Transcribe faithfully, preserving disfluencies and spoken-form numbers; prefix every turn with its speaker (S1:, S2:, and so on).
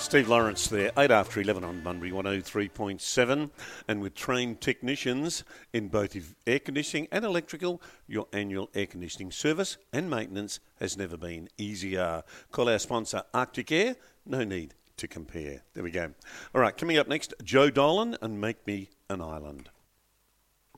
S1: Steve Lawrence there, eight after eleven on Bunbury one oh three point seven. And with trained technicians in both air conditioning and electrical, your annual air conditioning service and maintenance has never been easier. Call our sponsor, Arctic Air. No need to compare. There we go. All right, coming up next, Joe Dolan and Make Me an Island.